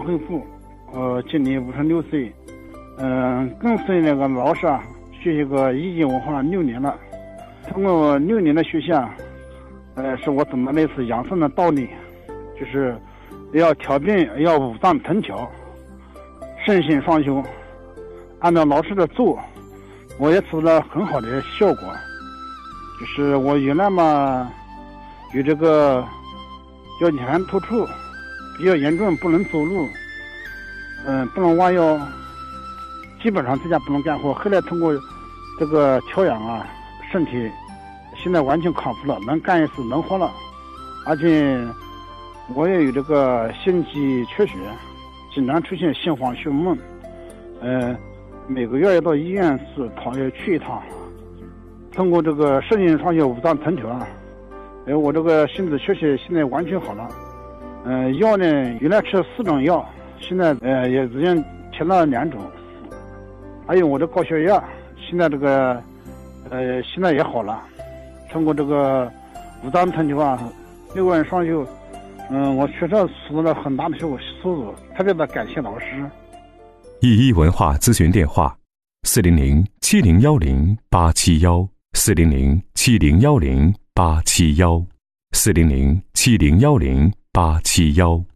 恢复，今年56岁。跟随那个老师学习个一级文化6年了。通过6年的学习是我怎么类似养生的道理，就是要调病，要五脏腾调，身心双修，按照老师的做，我也取得了很好的效果。就是我原来嘛有这个腰间突出比较严重，不能走路，不能弯腰，基本上在家不能干活。后来通过这个调养身体现在完全康复了，能干一次，能活了。而且我也有这个心肌缺血，经常出现心慌胸闷，每个月要到医院去一趟。通过这个身心双修五脏腾调我这个心肌缺血现在完全好了。药呢，原来吃4种药，现在也已经停了2种。还有我的高血压，现在这个现在也好了。通过这个五脏腾调6个人双修，我确实取得了很大的收入，特别的感谢老师。 一文化咨询电话400-7010-871 400-7010-871 400-7010-871。